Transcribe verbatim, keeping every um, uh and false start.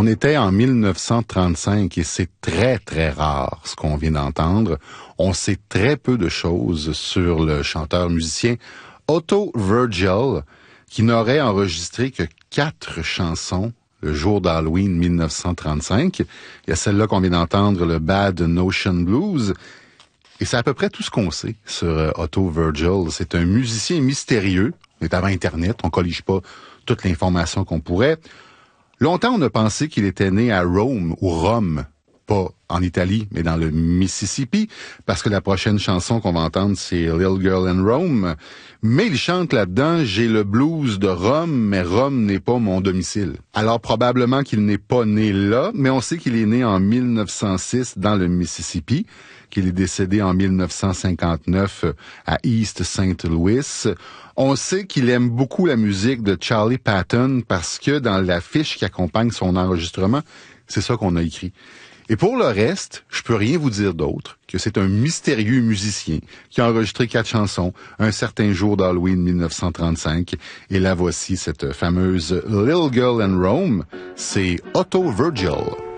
On était en mille neuf cent trente-cinq et c'est très, très rare ce qu'on vient d'entendre. On sait très peu de choses sur le chanteur-musicien Otto Virgil, qui n'aurait enregistré que quatre chansons le jour d'Halloween mille neuf cent trente-cinq. Il y a celle-là qu'on vient d'entendre, le Bad Notion Blues. Et c'est à peu près tout ce qu'on sait sur Otto Virgil. C'est un musicien mystérieux. On est avant Internet, on collige pas toute l'information qu'on pourrait. Longtemps, on a pensé qu'il était né à Rome ou Rome, pas en Italie, mais dans le Mississippi, parce que la prochaine chanson qu'on va entendre, c'est Little Girl in Rome. Mais il chante là-dedans, j'ai le blues de Rome, mais Rome n'est pas mon domicile. Alors probablement qu'il n'est pas né là, mais on sait qu'il est né en mille neuf cent six dans le Mississippi, qu'il est décédé en mille neuf cent cinquante-neuf à East Saint Louis. On sait qu'il aime beaucoup la musique de Charlie Patton parce que dans la fiche qui accompagne son enregistrement, c'est ça qu'on a écrit. Et pour le reste, je peux rien vous dire d'autre que c'est un mystérieux musicien qui a enregistré quatre chansons un certain jour d'Halloween mille neuf cent trente-cinq. Et là voici cette fameuse Little Girl in Rome, c'est Otto Virgil.